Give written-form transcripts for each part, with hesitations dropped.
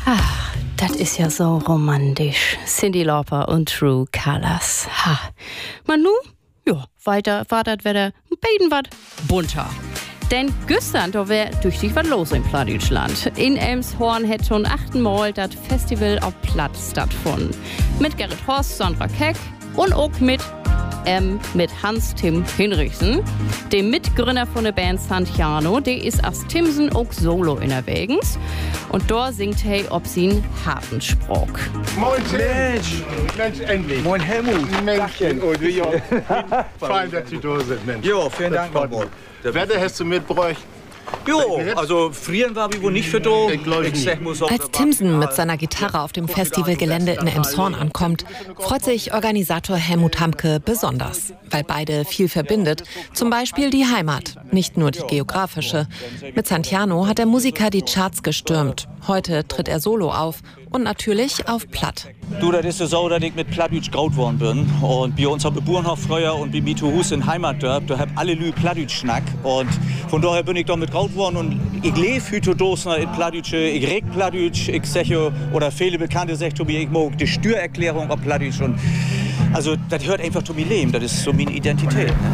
Ach, das ist ja so romantisch. Cyndi Lauper und True Colors. Ha. Man nu? Ja, weiter war das wieder ein bisschen was bunter. Denn gestern, da wär tüchtig was los in Plattdeutschland. In Elmshorn hat schon 8. Mal das Festival auf Platt stattgefunden. Mit Gerrit Horst, Sandra Keck und auch mit Hans-Tim Hinrichsen, dem Mitgründer von der Band Santiano. Der ist als Timsen auch solo unterwegs. Und da singt er ob sin Hartenspruch. Moin Mensch! Mensch, endlich! Moin Helmut! Menschchen! Oh, ja. Fein, dass Sie da sind, Mensch. Jo, vielen Dank, Mann. Wetter hast du mitgebracht? Jo, also frieren war wir wohl nicht für do. Als Timsen mit seiner Gitarre auf dem Festivalgelände in Elmshorn ankommt, freut sich Organisator Helmut Hamke besonders, weil beide viel verbindet, zum Beispiel die Heimat, nicht nur die geografische. Mit Santiano hat der Musiker die Charts gestürmt. Heute tritt er solo auf und natürlich auf Platt. Du, das ist so, dass ich mit Plattdeutsch groß worden bin. Und bei uns am Bauernhof früher und bei mir zu Hause in Heimatdorf, da hab alle Lü Plattdeutsch schnack. Und von daher bin ich da mit groß worden und ich lebe heute dosner in Plattdeutsch, ich reg Plattdeutsch, ich sage, oder viele Bekannte sagen zu mir, ich mag die Steuererklärung auf Plattdeutsch. Und also, das hört einfach zu mir leben, das ist so meine Identität. Ne?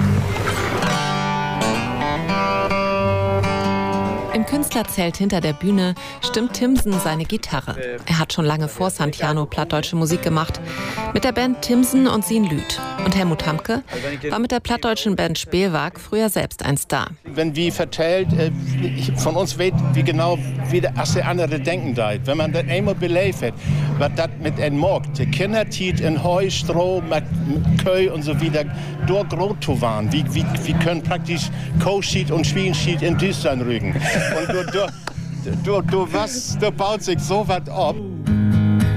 Im Künstlerzelt hinter der Bühne stimmt Timsen seine Gitarre. Er hat schon lange vor Santiano plattdeutsche Musik gemacht. Mit der Band Timsen und Sin Lüth. Und Helmut Hamke war mit der plattdeutschen Band Spielwag früher selbst ein Star. Wenn wie vertellt, von uns weiß wie genau, wie der andere denken da. Wenn man das einmal belebt hat, was das mit einem Markt, die Kinder tiet in Heu, Stroh, mit Köy und so wieder, dort groß zu waren. Wie können praktisch Kohlschied und Schwienschied in Deutschland rügen. Und du baut sich so was ab.